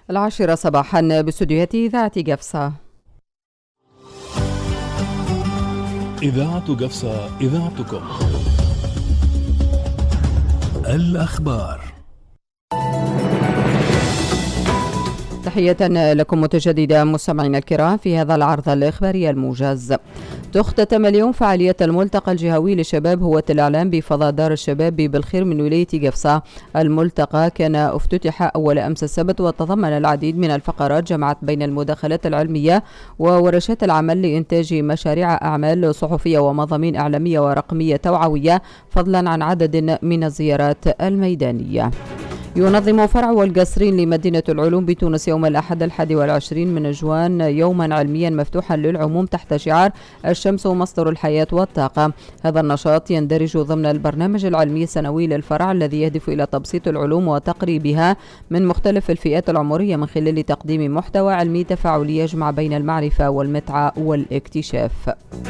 10 صباحا باستديوهات إذاعة قفصة. إذاعة قفصة، إذاعتكم. الأخبار. تحية لكم متجددة مستمعينا الكرام في هذا العرض الإخباري الموجز. تختتم اليوم فعالية الملتقى الجهوي للشباب هو الإعلام بفضاء دار الشباب بالخير من ولاية قفصة. الملتقى كان افتتح أول أمس السبت وتضمن العديد من الفقرات جمعت بين المداخلات العلمية وورشات العمل لإنتاج مشاريع أعمال صحفية ومضامين إعلامية ورقمية توعوية، فضلا عن عدد من الزيارات الميدانية. ينظم فرع والقصرين لمدينة العلوم بتونس يوم الأحد 21 من جوان يوما علميا مفتوحا للعموم تحت شعار الشمس مصدر الحياة والطاقة. هذا النشاط يندرج ضمن البرنامج العلمي السنوي للفرع الذي يهدف إلى تبسيط العلوم وتقريبها من مختلف الفئات العمرية من خلال تقديم محتوى علمي تفاعلي يجمع بين المعرفة والمتعة والاكتشاف.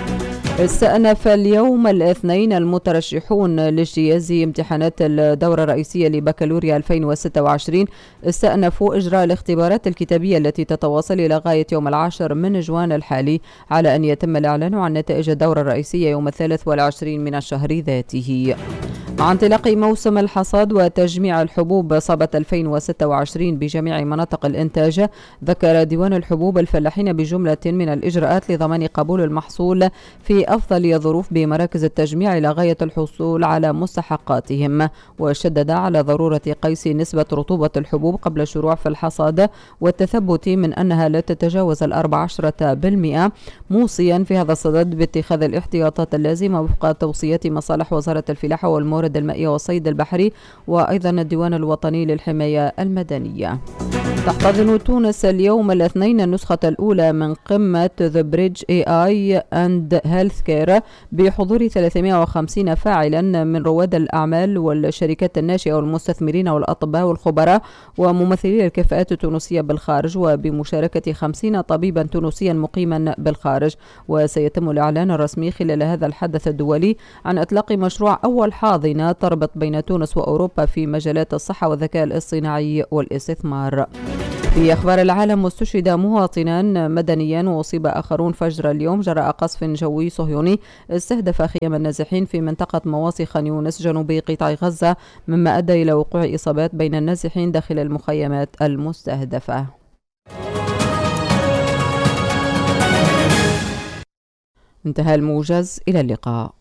استأنف اليوم الاثنين المترشحون لاجتياز امتحانات الدورة الرئيسية لبكالوريا 2026 استأنفوا إجراء الاختبارات الكتابية التي تتواصل إلى غاية يوم 10 من جوان الحالي، على أن يتم الإعلان عن نتائج الدورة الرئيسية يوم 23 من الشهر ذاته. مع انطلاق موسم الحصاد وتجميع الحبوب صبة 2026 بجميع مناطق الإنتاج، ذكر ديوان الحبوب الفلاحين بجملة من الإجراءات لضمان قبول المحصول في أفضل ظروف بمراكز التجميع إلى غاية الحصول على مستحقاتهم، وشدد على ضرورة قيس نسبة رطوبة الحبوب قبل الشروع في الحصاد والتثبت من أنها لا تتجاوز 14%، موصيا في هذا الصدد باتخاذ الاحتياطات اللازمة وفق توصيات مصالح وزارة الفلاحة والموارد المائية والصيد البحري وأيضا الديوان الوطني للحماية المدنية. تحتضن تونس اليوم الاثنين النسخة الأولى من قمة The Bridge AI and Healthcare بحضور 350 فاعلا من رواد الأعمال والشركات الناشئة والمستثمرين والأطباء والخبراء وممثلي الكفاءات التونسية بالخارج، وبمشاركة 50 طبيبا تونسيا مقيما بالخارج. وسيتم الإعلان الرسمي خلال هذا الحدث الدولي عن إطلاق مشروع أول حاضنة تربط بين تونس وأوروبا في مجالات الصحة والذكاء الاصطناعي والاستثمار. في أخبار العالم، استشهد مواطنان مدنيا وأصيب آخرون فجر اليوم جراء قصف جوي صهيوني استهدف خيام النازحين في منطقة مواصي خان يونس جنوب قطاع غزة، مما أدى إلى وقوع إصابات بين النازحين داخل المخيمات المستهدفة. انتهى الموجز، إلى اللقاء.